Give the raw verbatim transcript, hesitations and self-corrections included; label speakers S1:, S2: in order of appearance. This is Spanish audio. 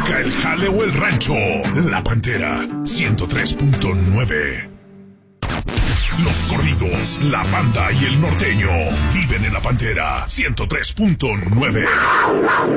S1: arranca el jale o el rancho. La Pantera, ciento tres punto nueve. Los corridos, la banda y el norteño viven en La Pantera, ciento tres punto nueve.